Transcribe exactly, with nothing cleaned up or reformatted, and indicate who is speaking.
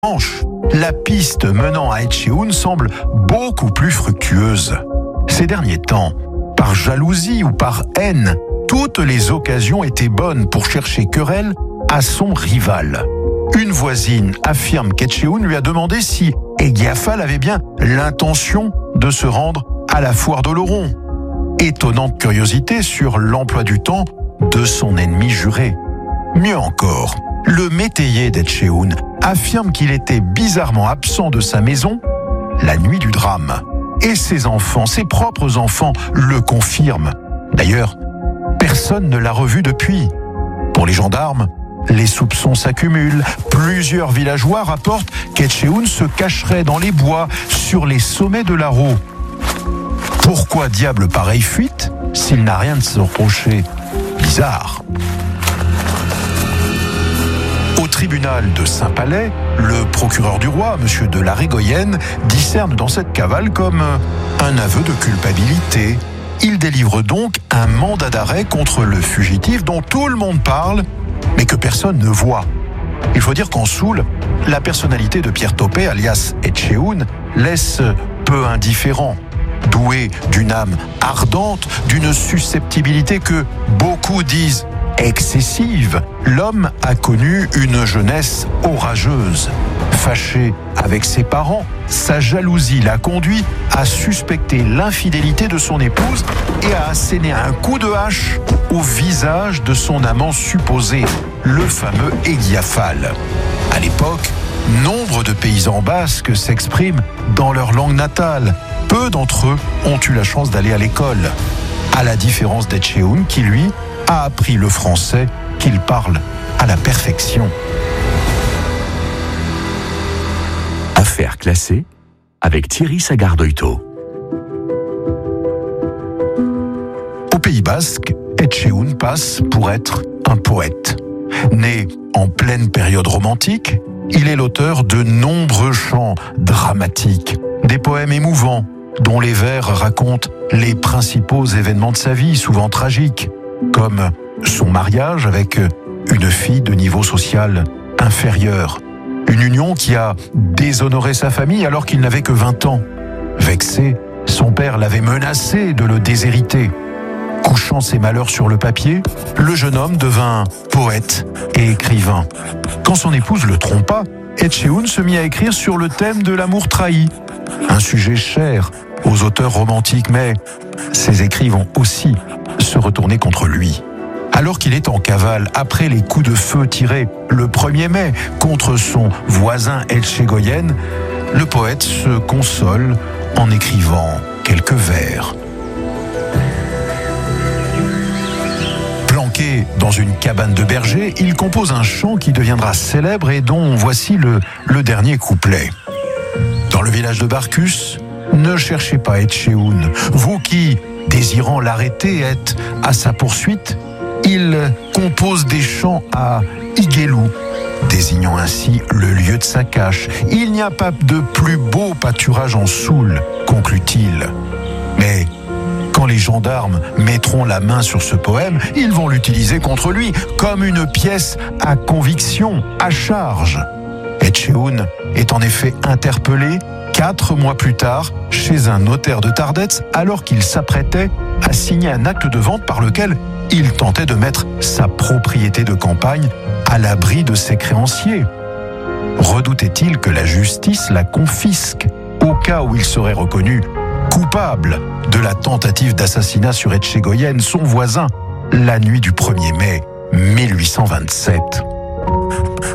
Speaker 1: revanche, la piste menant à Etchehoun semble beaucoup plus fructueuse. Ces derniers temps, par jalousie ou par haine, toutes les occasions étaient bonnes pour chercher querelle à son rival. Une voisine affirme qu'Etchehoun lui a demandé si Eguiafal avait bien l'intention de se rendre à la foire d'Oloron. Étonnante curiosité sur l'emploi du temps de son ennemi juré. Mieux encore, le métayer d'Etchehoun affirme qu'il était bizarrement absent de sa maison la nuit du drame. Et ses enfants, ses propres enfants, le confirment. D'ailleurs, personne ne l'a revu depuis. Pour les gendarmes, les soupçons s'accumulent. Plusieurs villageois rapportent qu'Etchehoun se cacherait dans les bois, sur les sommets de l'Arro. Pourquoi diable pareille fuite s'il n'a rien de se reprocher? Bizarre. Au tribunal de Saint-Palais, le procureur du roi, M. de la Régoyenne, discerne dans cette cavale comme un aveu de culpabilité. Il délivre donc un mandat d'arrêt contre le fugitif dont tout le monde parle, mais que personne ne voit. Il faut dire qu'en Soule, la personnalité de Pierre Topet, alias Etchehoun, laisse peu indifférent. Doué d'une âme ardente, d'une susceptibilité que beaucoup disent excessive, l'homme a connu une jeunesse orageuse. Fâché avec ses parents, sa jalousie l'a conduit à suspecter l'infidélité de son épouse et à asséner un coup de hache au visage de son amant supposé, le fameux Eguiafal. À l'époque, nombre de paysans basques s'expriment dans leur langue natale. Peu d'entre eux ont eu la chance d'aller à l'école, à la différence d'Etchehoun qui, lui, a appris le français qu'il parle à la perfection.
Speaker 2: Affaire classée avec Thierry Sagardoito.
Speaker 1: Au Pays basque, Etchehoun passe pour être un poète. Né en pleine période romantique, il est l'auteur de nombreux chants dramatiques, des poèmes émouvants, dont les vers racontent les principaux événements de sa vie, souvent tragiques, comme son mariage avec une fille de niveau social inférieur, une union qui a déshonoré sa famille alors qu'il n'avait que vingt ans. Vexé, son père l'avait menacé de le déshériter. Couchant ses malheurs sur le papier, le jeune homme devint poète et écrivain. Quand son épouse le trompa, Etchehoun se mit à écrire sur le thème de l'amour trahi, un sujet cher aux auteurs romantiques, mais ses écrits vont aussi se retourner contre lui. Alors qu'il est en cavale après les coups de feu tirés le premier mai contre son voisin Etchegoyen, le poète se console en écrivant quelques vers. Planqué dans une cabane de berger, il compose un chant qui deviendra célèbre et dont voici le, le dernier couplet. Dans le village de Barcus, ne cherchez pas Etchehoun. Vous qui, désirant l'arrêter, êtes à sa poursuite, il compose des chants à Iguelou, désignant ainsi le lieu de sa cache. Il n'y a pas de plus beau pâturage en Soule, conclut-il. Mais quand les gendarmes mettront la main sur ce poème, ils vont l'utiliser contre lui comme une pièce à conviction, à charge. Etchehoun est en effet interpellé quatre mois plus tard chez un notaire de Tardets alors qu'il s'apprêtait à signer un acte de vente par lequel il tentait de mettre sa propriété de campagne à l'abri de ses créanciers. Redoutait-il que la justice la confisque au cas où il serait reconnu coupable de la tentative d'assassinat sur Etchegoyen, son voisin, la nuit du premier mai mille huit cent vingt-sept.